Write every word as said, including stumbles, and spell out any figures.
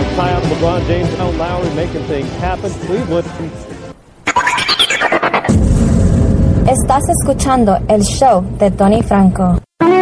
tie-up LeBron James, Kyle Lowry making things happen. Cleveland. Estás escuchando el show de Tony Franco.